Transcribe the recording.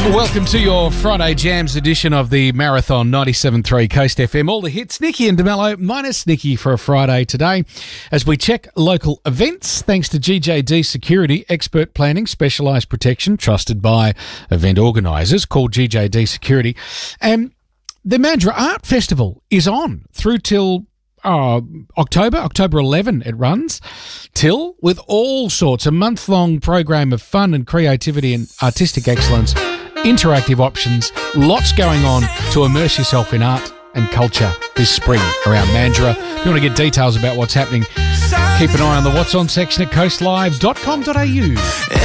Welcome to your Friday Jams edition of the Marathon 97.3 Coast FM. All the hits, Nikki and DeMello, minus Nikki for a Friday today, as we check local events, thanks to GJD Security, expert planning, specialised protection, trusted by event organisers, called GJD Security. And the Mandurah Art Festival is on through till October 11 it runs till, with all sorts, a month-long program of fun and creativity and artistic excellence, interactive options, lots going on to immerse yourself in art and culture this spring around Mandurah. If you want to get details about what's happening, keep an eye on the What's On section at coastlive.com.au.